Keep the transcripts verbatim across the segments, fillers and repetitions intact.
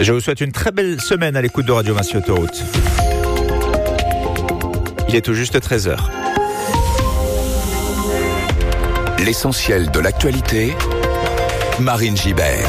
Je vous souhaite une très belle semaine à l'écoute de Radio Vinci Autoroute. Il est tout juste treize heures. L'essentiel de l'actualité, Marine Gibert.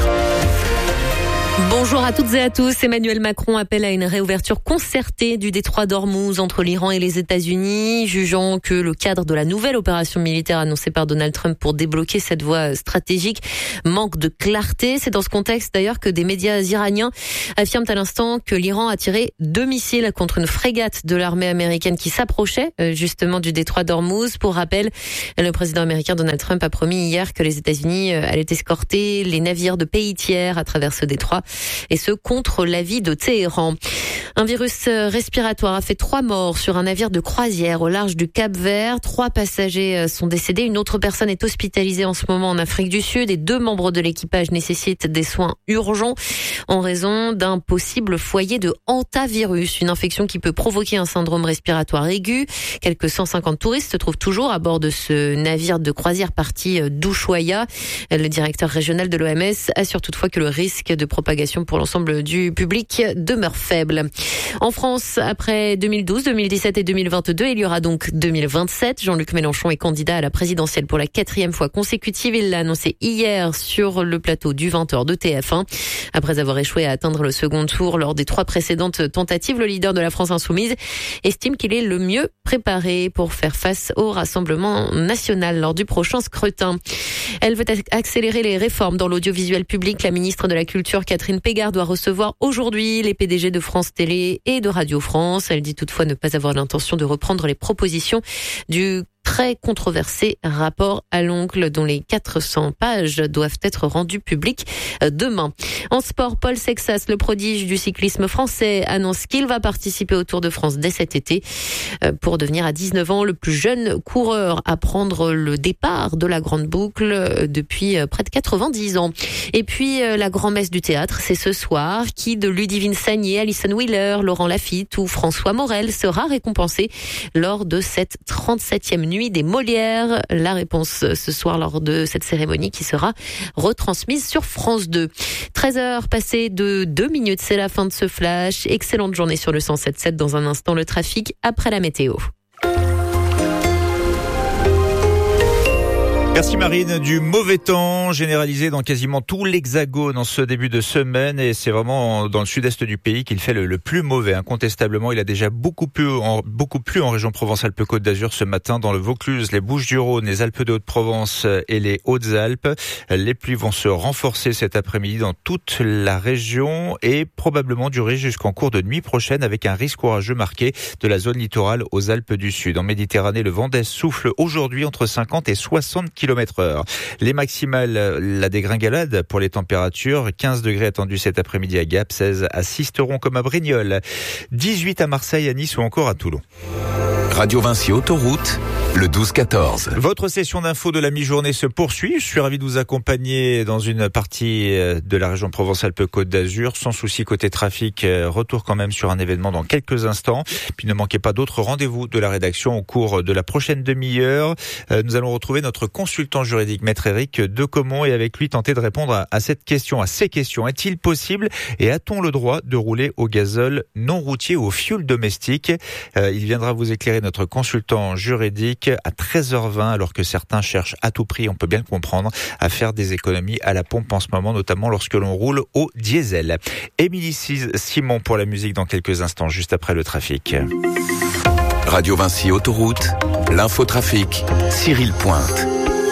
Bonjour à toutes et à tous. Emmanuel Macron appelle à une réouverture concertée du détroit d'Ormuz entre l'Iran et les États-Unis, jugeant que le cadre de la nouvelle opération militaire annoncée par Donald Trump pour débloquer cette voie stratégique manque de clarté. C'est dans ce contexte d'ailleurs que des médias iraniens affirment à l'instant que l'Iran a tiré deux missiles contre une frégate de l'armée américaine qui s'approchait justement du détroit d'Ormuz. Pour rappel, le président américain Donald Trump a promis hier que les États-Unis allaient escorter les navires de pays tiers à travers ce détroit, et ce contre l'avis de Téhéran. Un virus respiratoire a fait trois morts sur un navire de croisière au large du Cap-Vert. Trois passagers sont décédés. Une autre personne est hospitalisée en ce moment en Afrique du Sud et deux membres de l'équipage nécessitent des soins urgents en raison d'un possible foyer de hantavirus, une infection qui peut provoquer un syndrome respiratoire aigu. Quelques cent cinquante touristes se trouvent toujours à bord de ce navire de croisière parti d'Ushuaïa. Le directeur régional de l'O M S assure toutefois que le risque de propagation pour l'ensemble du public demeure faible. En France, après deux mille douze, deux mille dix-sept et deux mille vingt-deux, il y aura donc deux mille vingt-sept. Jean-Luc Mélenchon est candidat à la présidentielle pour la quatrième fois consécutive. Il l'a annoncé hier sur le plateau du vingt heures de T F un. Après avoir échoué à atteindre le second tour lors des trois précédentes tentatives, le leader de la France Insoumise estime qu'il est le mieux préparé pour faire face au Rassemblement national lors du prochain scrutin. Elle veut accélérer les réformes dans l'audiovisuel public. La ministre de la Culture, Catherine Pégard, doit recevoir aujourd'hui les P D G de France Télé et de Radio France. Elle dit toutefois ne pas avoir l'intention de reprendre les propositions du très controversé rapport à l'oncle dont les quatre cents pages doivent être rendues publiques demain. En sport, Paul Sexas, le prodige du cyclisme français, annonce qu'il va participer au Tour de France dès cet été pour devenir à dix-neuf ans le plus jeune coureur à prendre le départ de la Grande Boucle depuis près de quatre-vingt-dix ans. Et puis la grand-messe du théâtre, c'est ce soir. Qui de Ludivine Sagnier, Alison Wheeler, Laurent Lafitte ou François Morel sera récompensé lors de cette trente-septième nuit des Molières? La réponse ce soir lors de cette cérémonie qui sera retransmise sur France deux. treize heures passées de deux minutes, c'est la fin de ce flash. Excellente journée sur le cent sept sept. Dans un instant, le trafic après la météo. Merci Marine. Du mauvais temps généralisé dans quasiment tout l'Hexagone en ce début de semaine, et c'est vraiment dans le sud-est du pays qu'il fait le, le plus mauvais. Incontestablement, il a déjà beaucoup plu en, beaucoup plu en région Provence-Alpes-Côte d'Azur ce matin dans le Vaucluse, les Bouches-du-Rhône, les Alpes de Haute-Provence et les Hautes-Alpes. Les pluies vont se renforcer cet après-midi dans toute la région et probablement durer jusqu'en cours de nuit prochaine, avec un risque orageux marqué de la zone littorale aux Alpes du Sud. En Méditerranée, le vent d'est souffle aujourd'hui entre cinquante et soixante kilomètres heure. Les maximales, la dégringolade pour les températures. quinze degrés attendus cet après-midi à Gap, seize à Sisteron comme à Brignoles, dix-huit à Marseille, à Nice ou encore à Toulon. Radio Vinci Autoroute, le douze quatorze. Votre session d'info de la mi-journée se poursuit. Je suis ravi de vous accompagner dans une partie de la région Provence-Alpes-Côte d'Azur. Sans souci côté trafic, retour quand même sur un événement dans quelques instants. Puis ne manquez pas d'autres rendez-vous de la rédaction au cours de la prochaine demi-heure. Nous allons retrouver notre consultant juridique, Maître Éric Decomont, et avec lui tenter de répondre à cette question, à ces questions. Est-il possible et a-t-on le droit de rouler au gazole non routier ou au fioul domestique? Il viendra vous éclairer, notre consultant juridique, à treize heures vingt, alors que certains cherchent à tout prix, on peut bien le comprendre, à faire des économies à la pompe en ce moment, notamment lorsque l'on roule au diesel. Émilie Simon pour la musique dans quelques instants, juste après le trafic. Radio Vinci Autoroute, l'infotrafic, Cyril Pointe.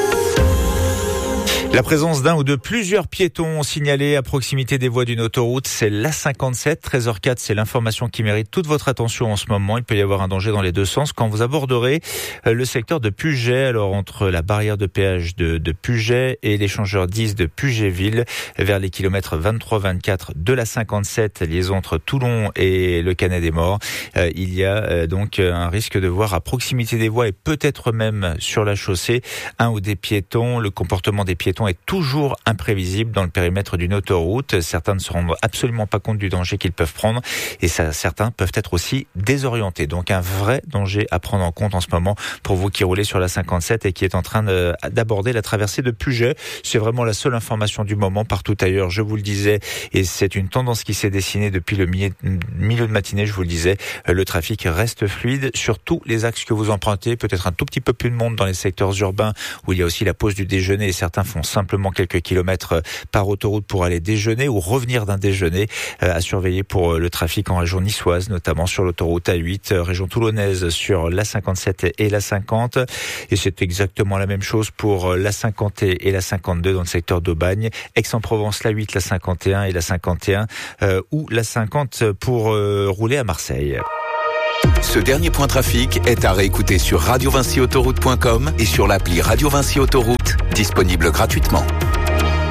La présence d'un ou de plusieurs piétons signalés à proximité des voies d'une autoroute, c'est l'A cinquante-sept. treize heures quatre, c'est l'information qui mérite toute votre attention en ce moment. Il peut y avoir un danger dans les deux sens quand vous aborderez le secteur de Puget, alors entre la barrière de péage de, de Puget et l'échangeur dix de Puget-Ville, vers les kilomètres vingt-trois vingt-quatre de l'A cinquante-sept, liaison entre Toulon et le Canet-des-Morts. Euh, il y a euh, donc un risque de voir à proximité des voies et peut-être même sur la chaussée un ou des piétons. Le comportement des piétons circulation est toujours imprévisible dans le périmètre d'une autoroute. Certains ne se rendent absolument pas compte du danger qu'ils peuvent prendre et ça, certains peuvent être aussi désorientés. Donc un vrai danger à prendre en compte en ce moment pour vous qui roulez sur la cinquante-sept et qui est en train de, d'aborder la traversée de Puget. C'est vraiment la seule information du moment. Partout ailleurs, je vous le disais, et c'est une tendance qui s'est dessinée depuis le milieu de matinée, je vous le disais, le trafic reste fluide sur tous les axes que vous empruntez, peut-être un tout petit peu plus de monde dans les secteurs urbains où il y a aussi la pause du déjeuner et certains font simplement quelques kilomètres par autoroute pour aller déjeuner ou revenir d'un déjeuner. À surveiller pour le trafic en région niçoise, notamment sur l'autoroute A huit, région toulonnaise sur la cinquante-sept et la cinquante. Et c'est exactement la même chose pour la cinquante et la cinquante-deux dans le secteur d'Aubagne, Aix-en-Provence, la huit, la cinquante et un et la cinquante et un, euh, ou la cinquante pour euh, rouler à Marseille. Ce dernier point trafic est à réécouter sur radio vinci autoroute point com et sur l'appli Radio Vinci Autoroute, disponible gratuitement.